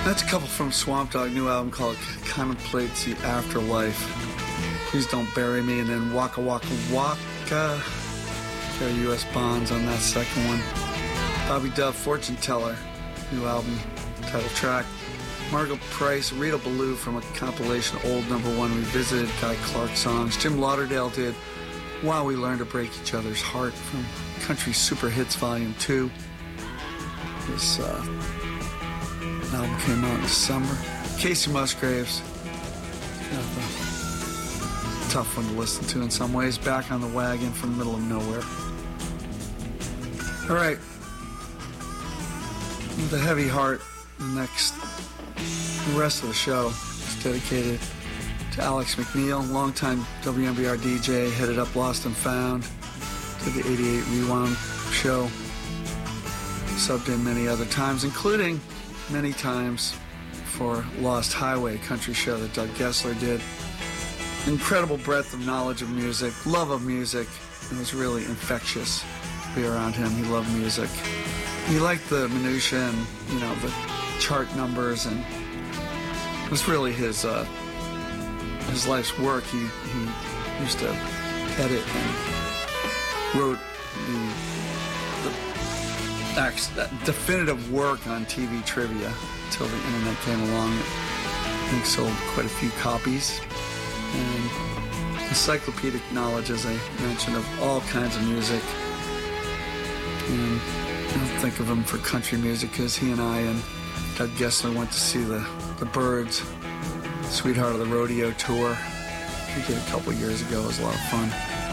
That's a couple from Swamp Dogg, new album called Contemplates the Afterlife. Please Don't Bury Me, and then Waka Waka Waka. Carry U.S. Bonds on that second one. Bobby Dove, Fortune Teller, new album, title track. Margot Price, Rita Ballou from a compilation Old #1 Revisited, Guy Clark songs. Jim Lauderdale did While We Learn to Break Each Other's Heart from Country Super Hits Volume 2. This album came out in December. Casey Musgraves, kind of a tough one to listen to in some ways. Back on the Wagon from the Middle of Nowhere. All right, with a heavy heart, the rest of the show is dedicated to Alex McNeil, longtime WMBR DJ, headed up Lost and Found, did the 88 Rewound show, subbed in many other times, including many times for Lost Highway country show that Doug Gessler did. Incredible breadth of knowledge of music, love of music. It was really infectious to be around him. He loved music. He liked the minutiae and, the chart numbers, and it was really his life's work. He used to edit and wrote the definitive work on TV trivia until the internet came along. I think sold quite a few copies. And encyclopedic knowledge, as I mentioned, of all kinds of music. And I don't think of him for country music because he and I and Doug Gessler went to see the Byrds, Sweetheart of the Rodeo tour. He did a couple years ago. It was a lot of fun.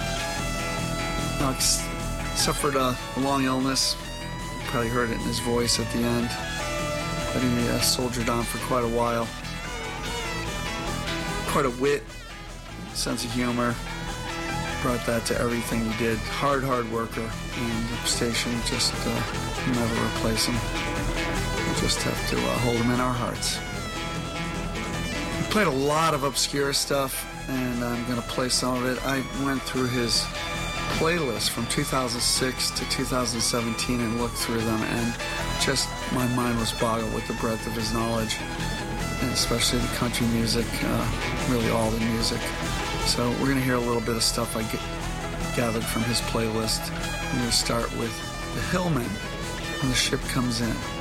Alex suffered a long illness. You probably heard it in his voice at the end. But he soldiered on for quite a while. Quite a wit, sense of humor. Brought that to everything he did. Hard worker. And the station just never replace him. We just have to hold him in our hearts. He played a lot of obscure stuff, and I'm going to play some of it. I went through his playlist from 2006 to 2017 and looked through them, and just my mind was boggled with the breadth of his knowledge, and especially the country music, really all the music. So we're going to hear a little bit of stuff I gathered from his playlist. I'm going to start with The Hillmen, When the Ship Comes In.